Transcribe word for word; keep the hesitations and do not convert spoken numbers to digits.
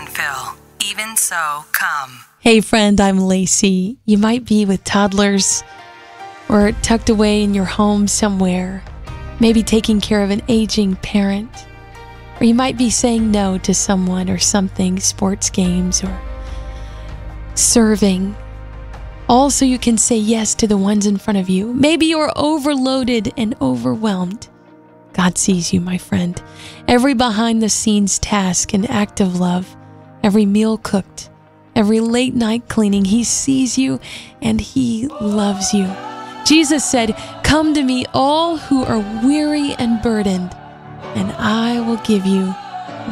Phil. Even so, come. Hey friend, I'm Lacey. You might be with toddlers or tucked away in your home somewhere, maybe taking care of an aging parent, or you might be saying no to someone or something, sports games or serving. Also, you can say yes to the ones in front of you. Maybe you're overloaded and overwhelmed. God sees you, my friend. Every behind-the-scenes task and act of love, every meal cooked, every late night cleaning, He sees you and He loves you. Jesus said, "Come to me, all who are weary and burdened, and I will give you